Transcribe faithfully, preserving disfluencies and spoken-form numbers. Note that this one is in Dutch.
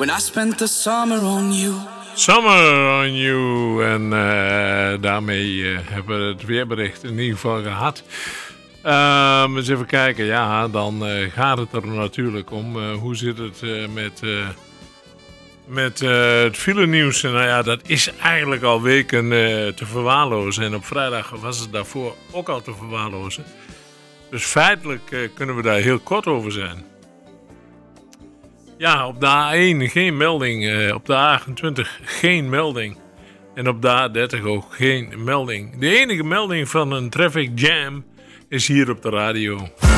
when I spent the summer on you. Summer on you. En uh, daarmee uh, hebben we het weerbericht in ieder geval gehad. Um, eens even kijken. Ja, dan uh, gaat het er natuurlijk om. Uh, hoe zit het uh, met... Uh, Met uh, het file nieuws. Nou ja, dat is eigenlijk al weken uh, te verwaarlozen. En op vrijdag was het daarvoor ook al te verwaarlozen. Dus feitelijk uh, kunnen we daar heel kort over zijn. Ja, op de A één geen melding. Uh, op de A achtentwintig geen melding. En op de A dertig ook geen melding. De enige melding van een traffic jam is hier op de radio.